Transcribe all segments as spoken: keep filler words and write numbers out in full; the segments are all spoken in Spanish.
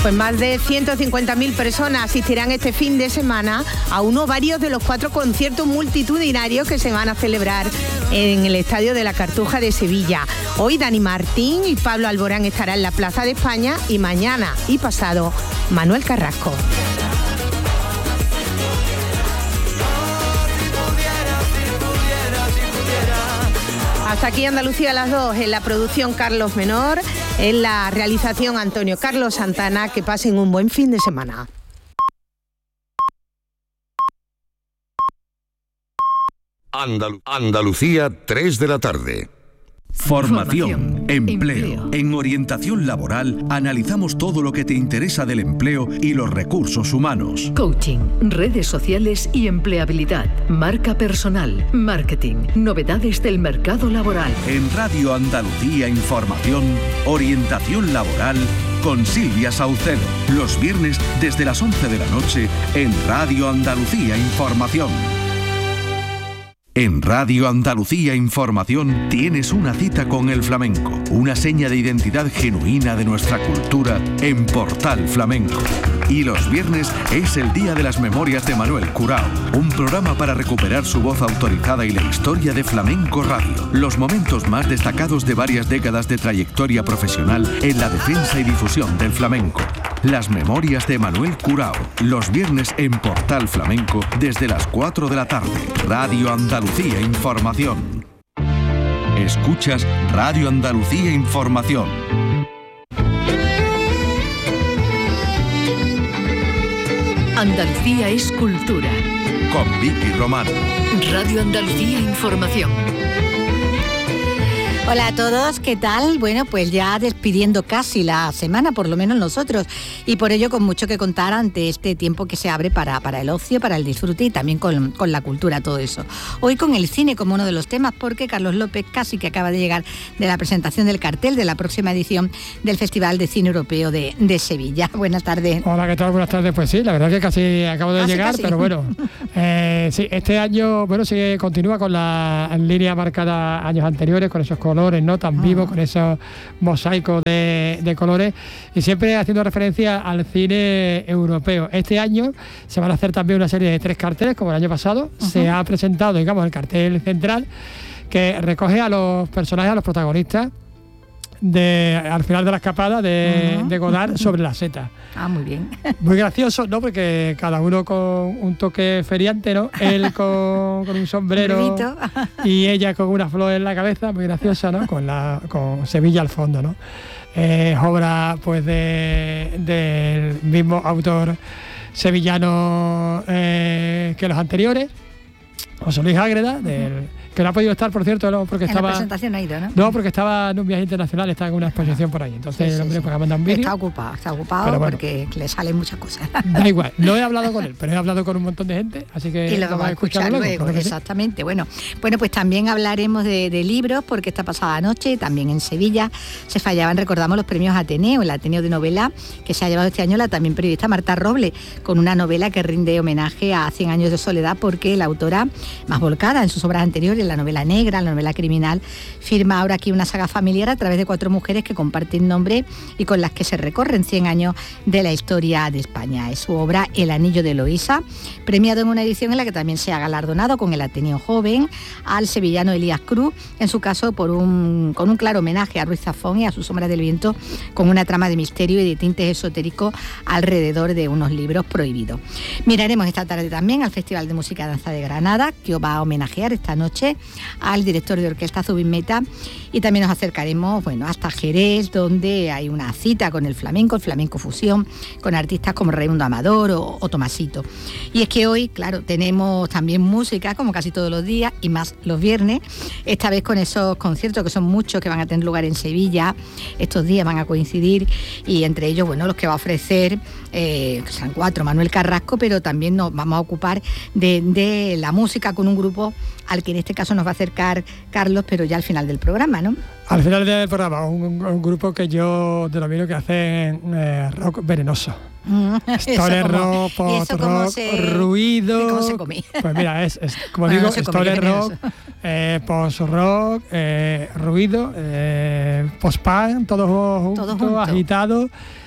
Pues más de ciento cincuenta mil personas asistirán este fin de semana a uno o varios de los cuatro conciertos multitudinarios que se van a celebrar en el Estadio de la Cartuja de Sevilla. Hoy Dani Martín y Pablo Alborán estarán en la Plaza de España y mañana y pasado Manuel Carrasco. Hasta aquí Andalucía a las dos, en la producción Carlos Menor, en la realización Antonio Carlos Santana. Que pasen un buen fin de semana. Andal- Andalucía, tres de la tarde. Formación, empleo. En orientación laboral analizamos todo lo que te interesa del empleo y los recursos humanos. Coaching, redes sociales y empleabilidad, marca personal, marketing, novedades del mercado laboral. En Radio Andalucía Información, orientación laboral con Silvia Saucedo. Los viernes desde las once de la noche en Radio Andalucía Información. En Radio Andalucía Información tienes una cita con el flamenco, una seña de identidad genuina de nuestra cultura en Portal Flamenco. Y los viernes es el Día de las Memorias de Manuel Curao, un programa para recuperar su voz autorizada y la historia de Flamenco Radio, los momentos más destacados de varias décadas de trayectoria profesional en la defensa y difusión del flamenco. Las Memorias de Manuel Curao, los viernes en Portal Flamenco desde las cuatro de la tarde. Radio Andalucía Información. Escuchas Radio Andalucía Información. Andalucía es cultura. Con Vicky Román. Radio Andalucía Información. Hola a todos, ¿qué tal? Bueno, pues ya despidiendo casi la semana, por lo menos nosotros, y por ello con mucho que contar ante este tiempo que se abre para, para el ocio, para el disfrute y también con, con la cultura, todo eso. Hoy con el cine como uno de los temas, porque Carlos López casi que acaba de llegar de la presentación del cartel de la próxima edición del Festival de Cine Europeo de, de Sevilla. Buenas tardes. Hola, ¿qué tal? Buenas tardes. Pues sí, la verdad que casi acabo de casi, llegar, casi. pero bueno, eh, sí, este año, bueno, sí continúa con la línea marcada años anteriores, con esos colores, ¿no? Tan vivos, con esos mosaicos de, de colores, y siempre haciendo referencia al cine europeo. Este año se van a hacer también una serie de tres carteles, como el año pasado. Uh-huh. Se ha presentado, digamos, el cartel central, que recoge a los personajes, a los protagonistas, de, al final de la escapada de, uh-huh. de Godard sobre la seta. Ah, muy bien. Muy gracioso, ¿no? Porque cada uno con un toque feriante, ¿no? Él con, con un sombrero y ella con una flor en la cabeza, muy graciosa, ¿no? Con la con Sevilla al fondo, ¿no? Es obra, pues, de del mismo autor sevillano eh, que los anteriores, José Luis Ágreda, del... Uh-huh. Que no ha podido estar, por cierto, no, porque en estaba... la presentación no ha ido, ¿no? No, porque estaba en un viaje internacional, estaba en una exposición por ahí. Entonces, sí, el hombre, sí, pues, ha mandado un vídeo. Está ocupado, está ocupado, bueno, porque le salen muchas cosas. Da igual, no he hablado con él, pero he hablado con un montón de gente, así que... Y lo vamos a escuchar luego, luego exactamente. Bueno, bueno, pues también hablaremos de, de libros, porque esta pasada noche, también en Sevilla, se fallaban, recordamos, los premios Ateneo, el Ateneo de novela, que se ha llevado este año la también periodista Marta Roble, con una novela que rinde homenaje a Cien años de soledad, porque la autora, más volcada en sus obras anteriores, la novela negra, la novela criminal, firma ahora aquí una saga familiar a través de cuatro mujeres que comparten nombre y con las que se recorren cien años de la historia de España. Es su obra El anillo de Eloísa, premiado en una edición en la que también se ha galardonado con el Ateneo Joven al sevillano Elías Cruz, en su caso por un, con un claro homenaje a Ruiz Zafón y a Sus sombras del viento, con una trama de misterio y de tintes esotéricos alrededor de unos libros prohibidos. Miraremos esta tarde también al Festival de Música y Danza de Granada, que va a homenajear esta noche al director de orquesta Zubin Mehta, y también nos acercaremos, bueno, hasta Jerez, donde hay una cita con el flamenco, el flamenco fusión, con artistas como Raimundo Amador o, o Tomasito. Y es que hoy, claro, tenemos también música, como casi todos los días, y más los viernes, esta vez con esos conciertos, que son muchos, que van a tener lugar en Sevilla, estos días van a coincidir, y entre ellos, bueno, los que va a ofrecer, eh, son cuatro, Manuel Carrasco, pero también nos vamos a ocupar de, de la música con un grupo al que en este caso nos va a acercar Carlos, pero ya al final del programa, ¿no? Al final del programa, un, un grupo que yo denomino que hacen eh, rock venenoso. Mm, stoner rock, pop rock, se, ruido. ¿Cómo se come? Pues mira, es, es como bueno, digo, no stoner rock, eh, post rock, eh, ruido, eh, post punk, todos juntos, todo agitados.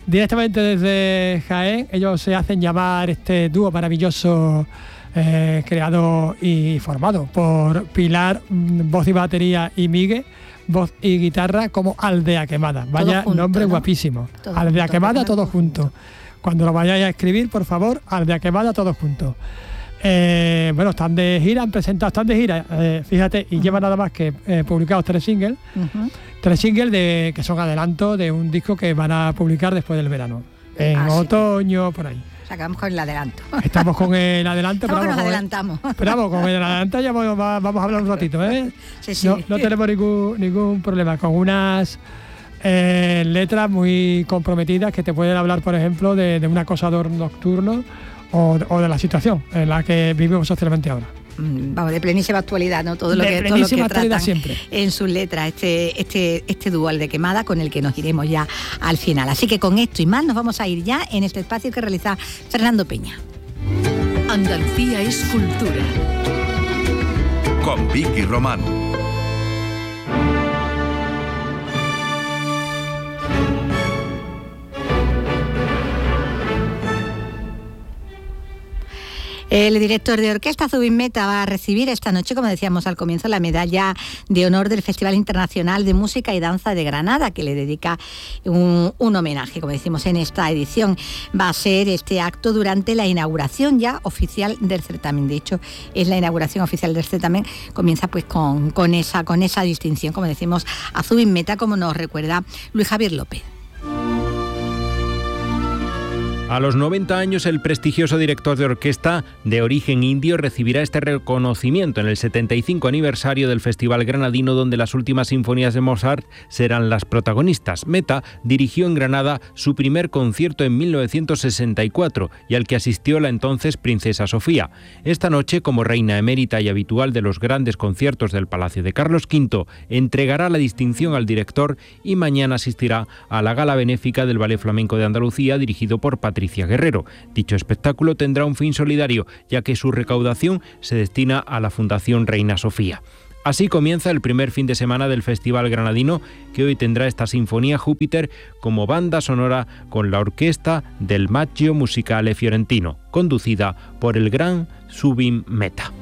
directamente desde Jaén. Ellos se hacen llamar este dúo maravilloso, eh, creado y formado por Pilar, voz y batería, y Miguel, voz y guitarra, como Aldea Quemada. Vaya junto, nombre, ¿no? Guapísimo. Todo Aldea junto, Quemada, todos juntos. Cuando lo vayáis a escribir, por favor, Aldea Quemada, todos juntos. Eh, bueno, están de gira, han presentado, están de gira, eh, fíjate, y uh-huh. llevan nada más que eh, publicados tres singles, uh-huh. tres singles de, que son adelantos de un disco que van a publicar después del verano, en ah, otoño, sí. por ahí. O sea, que vamos con el adelanto. Estamos con el adelanto. Estamos pero nos vamos, adelantamos. Pero vamos, con el adelanto ya vamos, vamos a hablar un ratito, ¿eh? Sí, sí. No, no tenemos ningún, ningún problema, con unas eh, letras muy comprometidas que te pueden hablar, por ejemplo, de, de un acosador nocturno, O, o de la situación en la que vivimos socialmente ahora. Vamos, de plenísima actualidad, ¿no? Todo lo de que, todo lo que tratan siempre. En sus letras, este, este, este dúo de Quemada, con el que nos iremos ya al final. Así que con esto y más nos vamos a ir ya en este espacio que realiza Fernando Peña. Andalucía es cultura. Con Vicky Román. El director de orquesta Zubin Mehta va a recibir esta noche, como decíamos al comienzo, la medalla de honor del Festival Internacional de Música y Danza de Granada, que le dedica un, un homenaje, como decimos en esta edición. Va a ser este acto durante la inauguración ya oficial del certamen. De hecho, es la inauguración oficial del certamen. Comienza pues con, con, esa, con esa distinción, como decimos, a Zubin Mehta, como nos recuerda Luis Javier López. A los noventa años, el prestigioso director de orquesta de origen indio recibirá este reconocimiento en el setenta y cinco aniversario del Festival Granadino, donde las últimas sinfonías de Mozart serán las protagonistas. Mehta dirigió en Granada su primer concierto en mil novecientos sesenta y cuatro y al que asistió la entonces princesa Sofía. Esta noche, como reina emérita y habitual de los grandes conciertos del Palacio de Carlos quinto, entregará la distinción al director y mañana asistirá a la gala benéfica del Ballet Flamenco de Andalucía, dirigido por Patricia Patricia Guerrero. Dicho espectáculo tendrá un fin solidario, ya que su recaudación se destina a la Fundación Reina Sofía. Así comienza el primer fin de semana del Festival Granadino, que hoy tendrá esta Sinfonía Júpiter como banda sonora con la orquesta del Maggio Musicale Fiorentino, conducida por el gran Zubin Mehta.